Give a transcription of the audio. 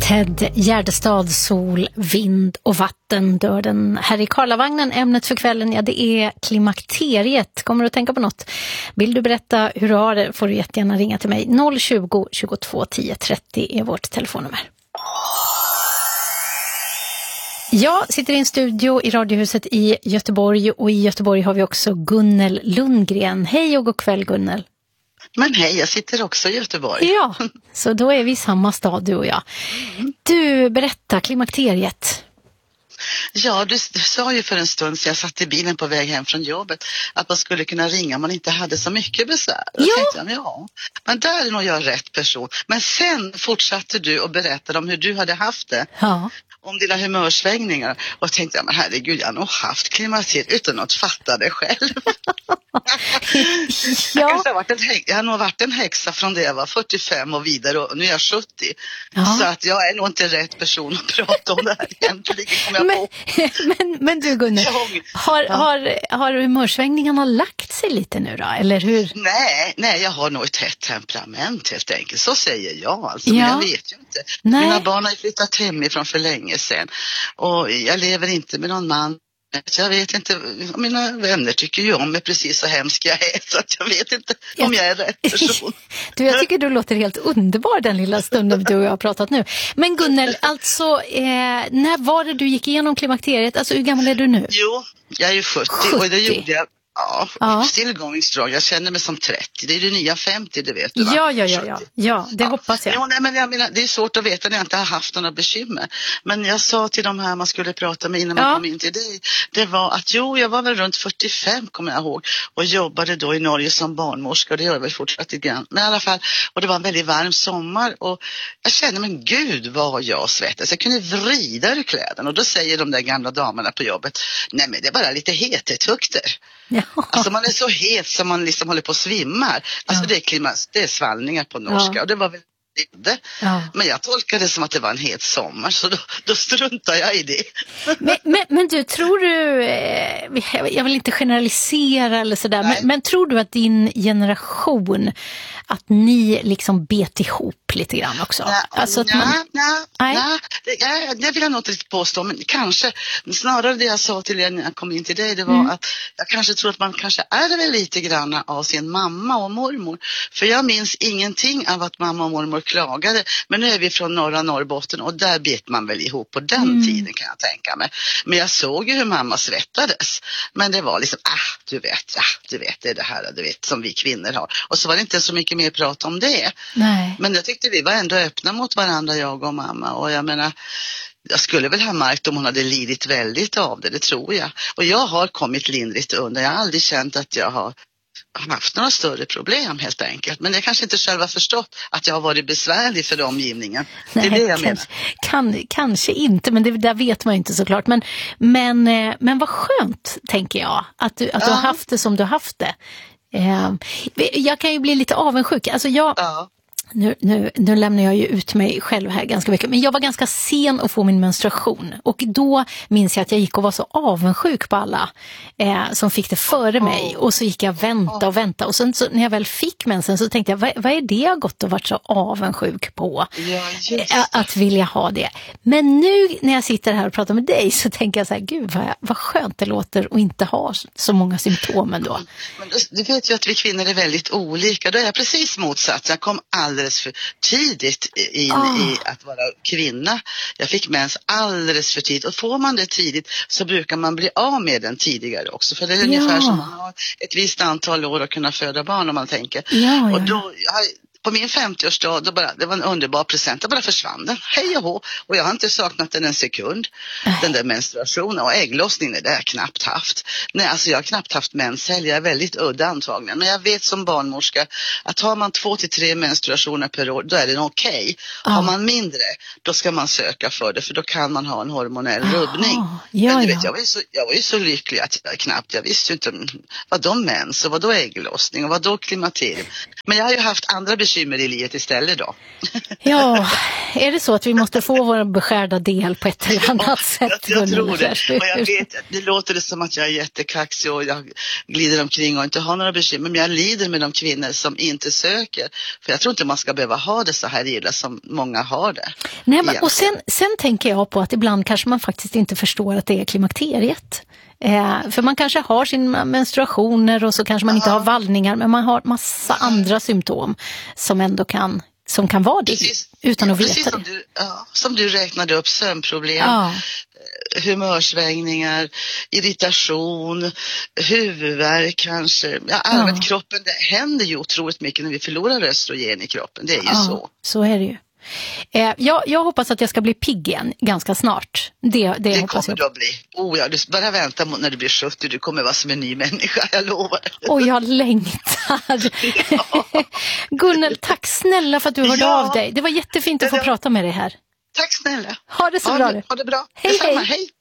Ted Gärdestad, sol, vind och vatten dör den här i Karlavagnen. Ämnet för kvällen, ja, det är klimakteriet. Kommer du att tänka på något? Vill du berätta hur du har det får du jättegärna ringa till mig. 020 22 10 30 är vårt telefonnummer. Jag sitter i en studio i Radiohuset i Göteborg och i Göteborg har vi också Gunnel Lundgren. Hej och god kväll, Gunnel. Men hej, jag sitter också i Göteborg. Ja, så då är vi i samma stad, du och jag. Du, berätta, klimakteriet. Ja, du sa ju för en stund sedan jag satt i bilen på väg hem från jobbet att man skulle kunna ringa om man inte hade så mycket besvär. Då tänkte jag, men där är nog jag rätt person. Men sen fortsatte du och berättade om hur du hade haft det. Ja. Om dina humörsvängningar. Och tänkte jag, men herregud, jag har nog haft klimakteriet utan att fatta det själv. Ja. Jag har nog varit en häxa från det jag var 45 och vidare och nu är jag 70. Ja. Så att jag är nog inte rätt person att prata om det här egentligen. Men du Gunnel, har humörsvängningarna lagt sig lite nu då, eller hur? Nej, jag har nog ett hett temperament helt enkelt. Så säger jag alltså, men jag vet ju inte. Nej. Mina barn har flyttat hemifrån för länge sedan och jag lever inte med någon man. Jag vet inte, mina vänner tycker ju om mig precis så hemsk jag är, så att jag vet inte om jag är rätt person. Du, jag tycker du låter helt underbar den lilla stunden du och jag har pratat nu. Men Gunnel, alltså, när var det du gick igenom klimakteriet? Alltså, hur gammal är du nu? Jo, jag är ju 70. Och det gjorde jag. Ja, still going strong. Jag känner mig som 30. Det är det nya 50, det vet du va? Ja, det hoppas jag. Jo, nej, men jag menar, det är svårt att veta när jag inte har haft några bekymmer. Men jag sa till de här man skulle prata med innan man kom in till dig. Det var att jag var väl runt 45 kommer jag ihåg. Och jobbade då i Norge som barnmorska. Och det gör jag väl fortsatt grann. Men i alla fall, och det var en väldigt varm sommar. Och jag kände, men gud vad jag svettas. Jag kunde vrida ur kläderna. Och då säger de där gamla damerna på jobbet, nej men det är bara lite hetetukter. Ja. Alltså man är så het som man liksom håller på att svimmar. Alltså det är svallningar på norska och det var väl det. Ja. Men jag tolkade det som att det var en het sommar så då struntar jag i det. Men du, tror du, jag vill inte generalisera eller sådär, men tror du att din generation, att ni liksom bet ihop lite grann också? Det vill jag nog inte påstå, men kanske snarare det jag sa till er när jag kom in till dig, det var att jag kanske tror att man kanske ärver lite grann av sin mamma och mormor. För jag minns ingenting av att mamma och mormor klagade, men nu är vi från norra Norrbotten och där bet man väl ihop på den tiden kan jag tänka mig. Men jag såg ju hur mamma svettades, men det var liksom, du vet, det är det här du vet, som vi kvinnor har. Och så var det inte så mycket mer prat om det. Nej. Men jag tyckte vi var ändå öppna mot varandra, jag och mamma, och jag menar, jag skulle väl ha märkt om hon hade lidit väldigt av det tror jag. Och jag har kommit lindrigt under, jag har aldrig känt att jag har haft några större problem helt enkelt. Men jag kanske inte själv har förstått att jag har varit besvärlig för omgivningen. Det är det jag menar. Kanske inte, men det där vet man ju inte såklart. Men vad skönt, tänker jag, att du har haft det som du har haft det. Jag kan ju bli lite avundsjuk. Alltså Nu lämnar jag ju ut mig själv här ganska mycket. Men jag var ganska sen att få min menstruation. Och då minns jag att jag gick och var så avundsjuk på alla som fick det före mig. Och så gick jag och vänta. Och sen så, när jag väl fick mensen så tänkte jag, vad är det jag gått och varit så avundsjuk på? Att vilja ha det. Men nu när jag sitter här och pratar med dig så tänker jag så här, gud vad skönt det låter att inte ha så många symptom ändå. Men du vet ju att vi kvinnor är väldigt olika. Då är jag precis motsatt. Jag kom alldeles för tidigt in i att vara kvinna. Jag fick mens alldeles för tidigt. Och får man det tidigt så brukar man bli av med den tidigare också. För det är ungefär som man har ett visst antal år att kunna föda barn om man tänker. Och då... På min 50-årsdag, det var en underbar present, då bara försvann den. Hej och hå. Och jag har inte saknat den en sekund. Den där menstruationen och ägglossningen, det har jag knappt haft. Nej, alltså jag har knappt haft menshelg. Jag är väldigt udda antagligen. Men jag vet som barnmorska att har man 2 till 3 menstruationer per år, då är det okej. Har man mindre, då ska man söka för det. För då kan man ha en hormonell rubbning. Men du vet, jag var ju så lycklig att jag visste ju inte vad de mens och vad då ägglossning och vad då klimakterium. Men jag har ju haft andra bekymmer i livet istället då. är det så att vi måste få vår beskärda del på ett eller annat sätt? Jag tror det. Och jag vet, det låter det som att jag är jättekaxig och jag glider omkring och inte har några bekymmer. Men jag lider med de kvinnor som inte söker. För jag tror inte man ska behöva ha det så här illa som många har det. Nej, men, och sen tänker jag på att ibland kanske man faktiskt inte förstår att det är klimakteriet. För man kanske har sin menstruationer och så kanske man inte har vallningar, men man har massa andra symptom som ändå kan vara det, utan att veta det. Som du räknade upp, sömnproblem, humörsvängningar, irritation, huvudvärk kanske. Allmänt kroppen, det händer ju otroligt mycket när vi förlorar östrogen i kroppen, det är ju så. Så är det ju. Jag hoppas att jag ska bli pigg igen ganska snart. Det hoppas kommer jag. Att bli. Du bara vänta när du blir 70, du kommer vara som en ny människa, jag lovar. Och jag längtar. Gunnel, tack snälla för att du hörde av dig. Det var jättefint att få prata med dig här. Tack snälla. Ha det så bra. Ha det bra. Hej. Hej.